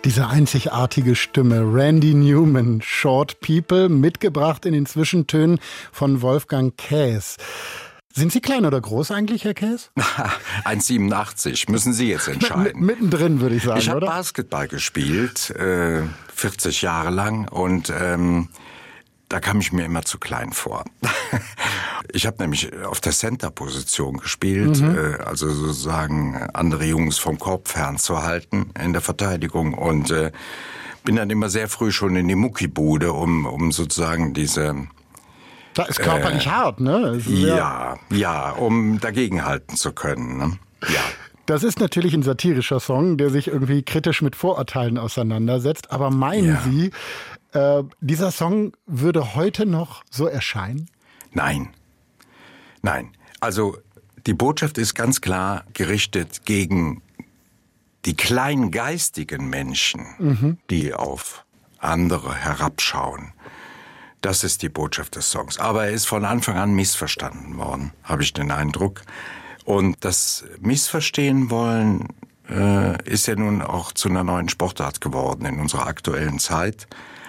Diese einzigartige Stimme, Randy Newman, Short People, mitgebracht in den Zwischentönen von Wolfgang Käs. Sind Sie klein oder groß eigentlich, Herr Käs? 1,87, müssen Sie jetzt entscheiden. Mittendrin, würde ich sagen, ich oder? Ich habe Basketball gespielt, 40 Jahre lang, und da kam ich mir immer zu klein vor. Ich habe nämlich auf der Center-Position gespielt, also sozusagen andere Jungs vom Korb fernzuhalten in der Verteidigung, und bin dann immer sehr früh schon in die Muckibude, um sozusagen diese... Das ist körperlich hart, ne? Ja, um dagegenhalten zu können, ne? Ja. Das ist natürlich ein satirischer Song, der sich irgendwie kritisch mit Vorurteilen auseinandersetzt. Aber meinen Sie, dieser Song würde heute noch so erscheinen? Nein. Also die Botschaft ist ganz klar gerichtet gegen die kleingeistigen Menschen, die auf andere herabschauen. Das ist die Botschaft des Songs. Aber er ist von Anfang an missverstanden worden, habe ich den Eindruck. Und das Missverstehen wollen ist ja nun auch zu einer neuen Sportart geworden in unserer aktuellen Zeit.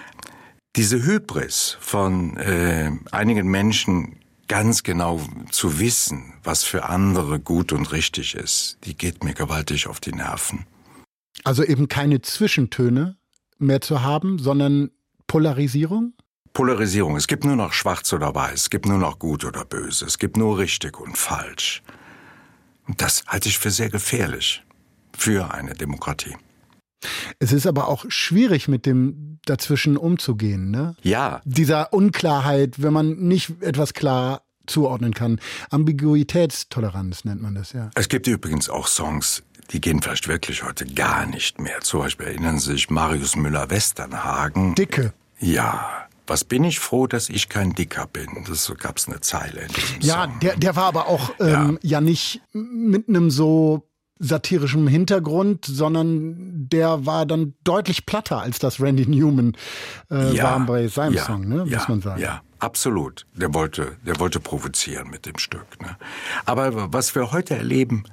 Diese Hybris von einigen Menschen, ganz genau zu wissen, was für andere gut und richtig ist, die geht mir gewaltig auf die Nerven. Also eben keine Zwischentöne mehr zu haben, sondern Polarisierung? Polarisierung. Es gibt nur noch schwarz oder weiß, es gibt nur noch gut oder böse, es gibt nur richtig und falsch. Und das halte ich für sehr gefährlich für eine Demokratie. Es ist aber auch schwierig, mit dem dazwischen umzugehen, ne? Ja. Dieser Unklarheit, wenn man nicht etwas klar zuordnen kann. Ambiguitätstoleranz nennt man das, ja. Es gibt übrigens auch Songs, die gehen vielleicht wirklich heute gar nicht mehr. Zum Beispiel erinnern Sie sich Marius Müller-Westernhagen. Dicke. Ja. Was bin ich froh, dass ich kein Dicker bin. Das gab's eine Zeile in diesem Song. Ja, der war aber auch ja nicht mit einem so satirischem Hintergrund, sondern der war dann deutlich platter, als das Randy Newman war bei seinem Song, ne? Muss man sagen. Ja, absolut. Der wollte provozieren mit dem Stück. Ne? Aber was wir heute erleben,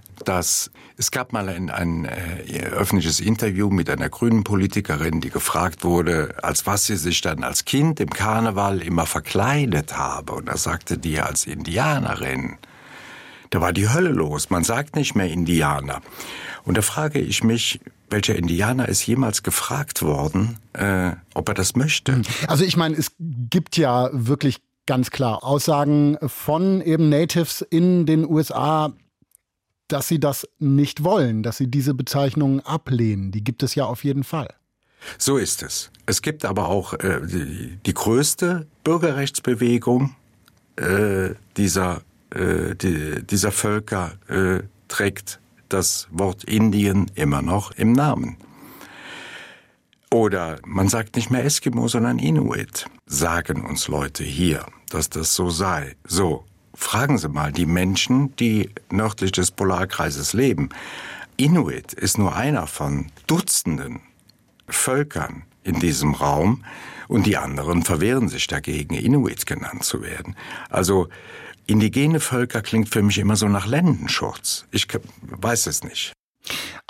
es gab mal ein öffentliches Interview mit einer grünen Politikerin, die gefragt wurde, als was sie sich dann als Kind im Karneval immer verkleidet habe. Und da sagte die als Indianerin. Da war die Hölle los. Man sagt nicht mehr Indianer. Und da frage ich mich, welcher Indianer ist jemals gefragt worden, ob er das möchte? Also ich meine, es gibt ja wirklich ganz klar Aussagen von eben Natives in den USA, dass sie das nicht wollen, dass sie diese Bezeichnungen ablehnen. Die gibt es ja auf jeden Fall. So ist es. Es gibt aber auch die größte Bürgerrechtsbewegung dieser Völker trägt das Wort Indien immer noch im Namen. Oder man sagt nicht mehr Eskimo, sondern Inuit. Sagen uns Leute hier, dass das so sei. So, fragen Sie mal die Menschen, die nördlich des Polarkreises leben. Inuit ist nur einer von Dutzenden Völkern in diesem Raum, und die anderen verwehren sich dagegen, Inuit genannt zu werden. Also indigene Völker klingt für mich immer so nach Lendenschurz. Ich weiß es nicht.